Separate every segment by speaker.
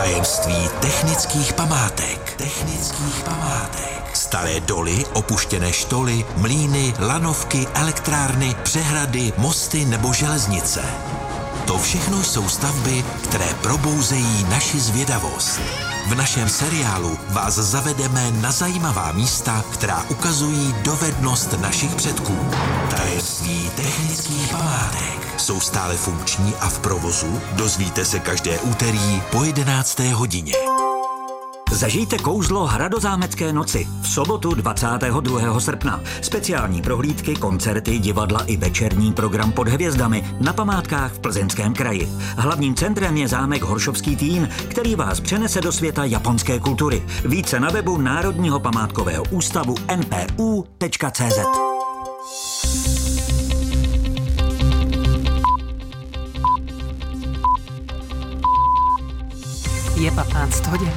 Speaker 1: Tajemství technických památek. Staré doly, opuštěné štoly, mlýny, lanovky, elektrárny, přehrady, mosty nebo železnice. To všechno jsou stavby, které probouzejí naši zvědavost. V našem seriálu vás zavedeme na zajímavá místa, která ukazují dovednost našich předků. Tajemství technických památek jsou stále funkční a v provozu. Dozvíte se každé úterý po 11. hodině.
Speaker 2: Zažijte kouzlo Hradozámecké noci v sobotu 22. srpna. Speciální prohlídky, koncerty, divadla i večerní program pod hvězdami na památkách v Plzeňském kraji. Hlavním centrem je zámek Horšovský Týn, který vás přenese do světa japonské kultury. Více na webu Národního památkového ústavu npu.cz.
Speaker 3: Je 15 hodin.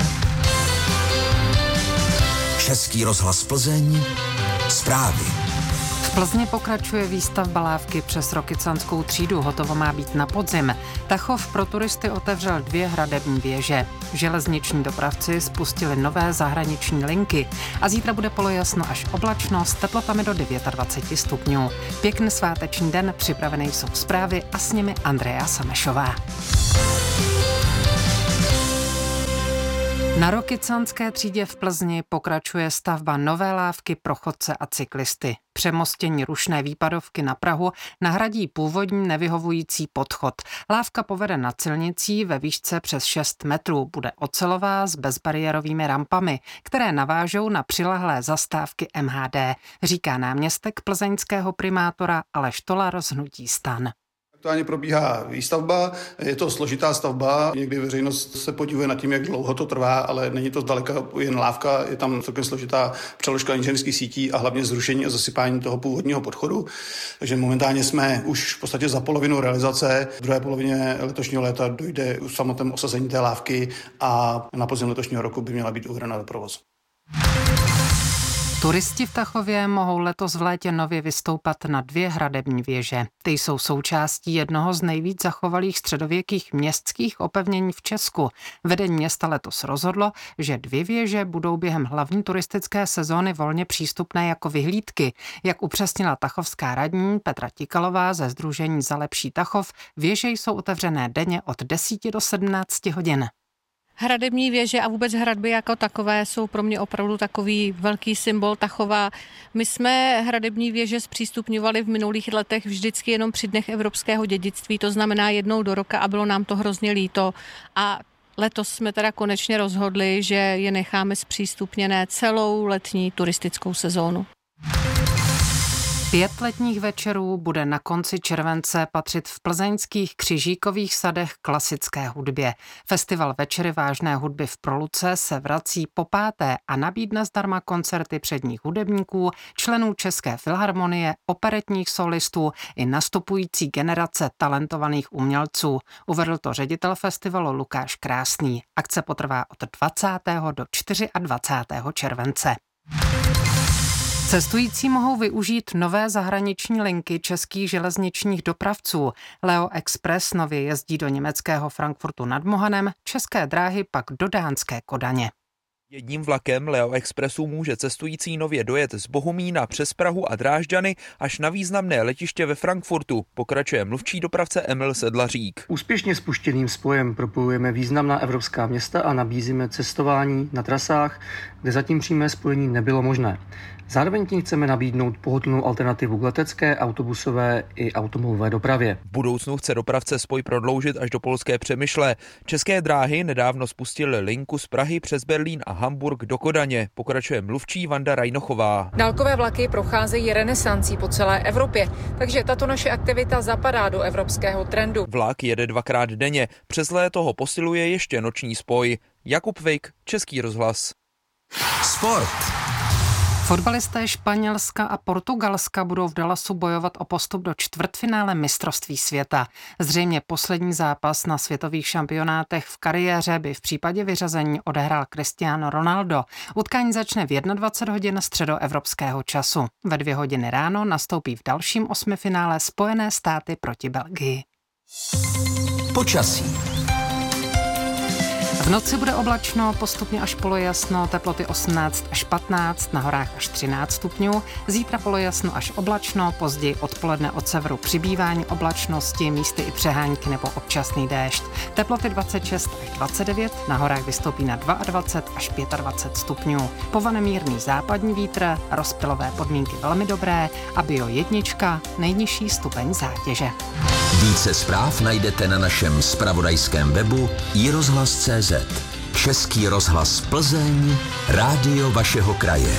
Speaker 1: Český rozhlas Plzeň, zprávy.
Speaker 3: V Plzni pokračuje výstavba lávky přes Rokycanskou třídu, hotovo má být na podzim. Tachov pro turisty otevřel 2 hradební věže. Železniční dopravci spustili nové zahraniční linky a zítra bude polojasno až oblačno s teplotami do 29 stupňů. Pěkný sváteční den, připravené jsou zprávy a s nimi Andrea Samešová. Na Rokycanské třídě v Plzni pokračuje stavba nové lávky pro chodce a cyklisty. Přemostění rušné výpadovky na Prahu nahradí původní nevyhovující podchod. Lávka povede nad silnicí ve výšce přes 6 metrů. Bude ocelová s bezbariérovými rampami, které navážou na přilehlé zastávky MHD, říká náměstek plzeňského primátora Aleš Tolar z hnutí STAN.
Speaker 4: Aktuálně probíhá výstavba, je to složitá stavba, někdy veřejnost se podívuje nad tím, jak dlouho to trvá, ale není to zdaleka jen lávka, je tam celkem složitá přeložka inženýrských sítí a hlavně zrušení a zasypání toho původního podchodu. Takže momentálně jsme už v podstatě za polovinu realizace. V druhé polovině letošního léta dojde k samotnému osazení té lávky a na podzim letošního roku by měla být uvedena do provozu.
Speaker 3: Turisti v Tachově mohou letos v létě nově vystoupat na 2 hradební věže. Ty jsou součástí jednoho z nejvíc zachovalých středověkých městských opevnění v Česku. Vedení města letos rozhodlo, že 2 věže budou během hlavní turistické sezóny volně přístupné jako vyhlídky. Jak upřesnila tachovská radní Petra Tikalová ze sdružení Za lepší Tachov, věže jsou otevřené denně od 10 do 17 hodin.
Speaker 5: Hradební věže a vůbec hradby jako takové jsou pro mě opravdu takový velký symbol Tachova. My jsme hradební věže zpřístupňovali v minulých letech vždycky jenom při dnech evropského dědictví, to znamená jednou do roka a bylo nám to hrozně líto. A letos jsme teda konečně rozhodli, že je necháme zpřístupněné celou letní turistickou sezónu.
Speaker 3: 5 letních večerů bude na konci července patřit v plzeňských Křižíkových sadech klasické hudbě. Festival Večery vážné hudby v Proluce se vrací po 5. a nabídne zdarma koncerty předních hudebníků, členů České filharmonie, operetních solistů i nastupující generace talentovaných umělců. Uvedl to ředitel festivalu Lukáš Krásný. Akce potrvá od 20. do 24. července. Cestující mohou využít nové zahraniční linky českých železničních dopravců. Leo Express nově jezdí do německého Frankfurtu nad Mohanem, České dráhy pak do dánské Kodaně.
Speaker 6: Jedním vlakem Leo Expressu může cestující nově dojet z Bohumína přes Prahu a Drážďany až na významné letiště ve Frankfurtu, pokračuje mluvčí dopravce Emil Sedlařík.
Speaker 7: Úspěšně spuštěným spojem propojujeme významná evropská města a nabízíme cestování na trasách, kde zatím přímé spojení nebylo možné. Zároveň tím chceme nabídnout pohodlnou alternativu k letecké, autobusové i automobilové dopravě.
Speaker 6: V budoucnu chce dopravce spoj prodloužit až do polské Přemyšle. České dráhy nedávno spustily linku z Prahy přes Berlín a Hamburg do Kodaně, pokračuje mluvčí Vanda Rajnochová.
Speaker 8: Dálkové vlaky procházejí renesancí po celé Evropě, takže tato naše aktivita zapadá do evropského trendu.
Speaker 6: Vlak jede 2krát denně, přes léto ho posiluje ještě noční spoj. Jakub Vejk, Český rozhlas.
Speaker 1: Sport.
Speaker 3: Fotbalisté Španělska a Portugalska budou v Dallasu bojovat o postup do čtvrtfinále mistrovství světa. Zřejmě poslední zápas na světových šampionátech v kariéře by v případě vyřazení odehrál Cristiano Ronaldo. Utkání začne v 21 hodin středoevropského času. Ve 2 hodiny ráno nastoupí v dalším 8finále Spojené státy proti Belgii.
Speaker 1: Počasí.
Speaker 3: V noci bude oblačno, postupně až polojasno, teploty 18 až 15, na horách až 13 stupňů. Zítra polojasno až oblačno, později odpoledne od severu přibývání oblačnosti, místy i přehánky nebo občasný déšť. Teploty 26 až 29, na horách vystoupí na 22 až 25 stupňů. Povane mírný západní vítr, rozptylové podmínky velmi dobré a Bio 1, nejnižší stupeň zátěže.
Speaker 1: Více zpráv najdete na našem zpravodajském webu iRozhlas.cz. Český rozhlas Plzeň, rádio vašeho kraje.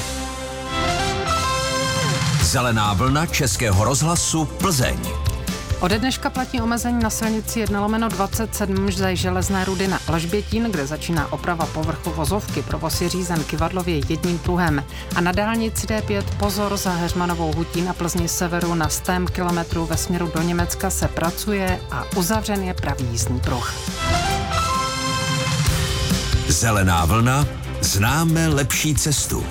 Speaker 1: Zelená vlna Českého rozhlasu Plzeň.
Speaker 3: Ode dneška platí omezení na silnici 1/27 za Železné rudy na Alžbětín, kde začíná oprava povrchu vozovky. Provoz je řízen kyvadlově jedním pruhem. A na dálnici D5 pozor za Heřmanovou hutí na Plzni severu na 100 kilometrů ve směru do Německa se pracuje a uzavřen je pravý jízdní pruh.
Speaker 1: Zelená vlna, známe lepší cestu.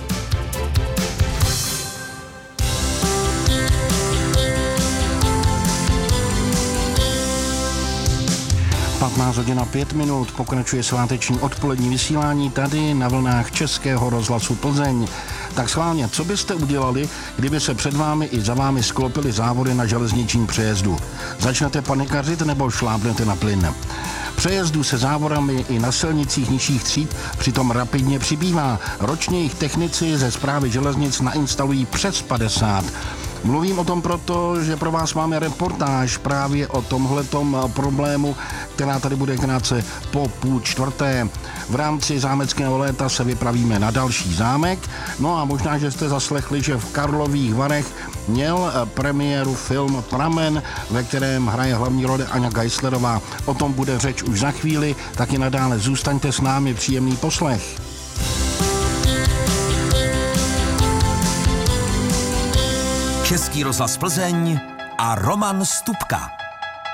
Speaker 9: 15:05, pokračuje sváteční odpolední vysílání tady na vlnách Českého rozhlasu Plzeň. Tak schválně, co byste udělali, kdyby se před vámi i za vámi sklopily závody na železničním přejezdu? Začnete panikařit nebo šlápnete na plyn? Přejezdů se závorami i na silnicích nižších tříd přitom rapidně přibývá. Ročně jich technici ze Správy železnic nainstalují přes 50. Mluvím o tom proto, že pro vás máme reportáž právě o tomhletom problému, která tady bude krátce po 3:30. V rámci zámeckého léta se vypravíme na další zámek. No a možná, že jste zaslechli, že v Karlových Varech měl premiéru film Pramen, ve kterém hraje hlavní roli Aňa Geislerová. O tom bude řeč už za chvíli, tak i nadále zůstaňte s námi, příjemný poslech.
Speaker 1: Český rozhlas Plzeň a Roman Stupka.